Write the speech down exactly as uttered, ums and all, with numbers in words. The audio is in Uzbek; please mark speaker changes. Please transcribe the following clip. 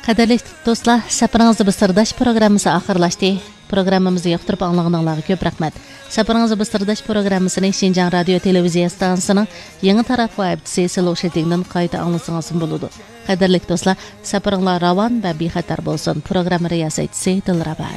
Speaker 1: Qadirli do'stlar, safaringizni bir sirdash programmasi oxirlashdi. Programmamizni yoqtirib anglag'anlarga ko'p rahmat. Safaringizni bir sirdash programmasini Xinjiang radio televiziya stansiyasining yangi taraf va'bdisi Seloshetidan qayta anglasangiz bo'ladi. Qadirli do'stlar, safaringlar ravon va bexatar bo'lsin. Programma riyosatchisi Dilraba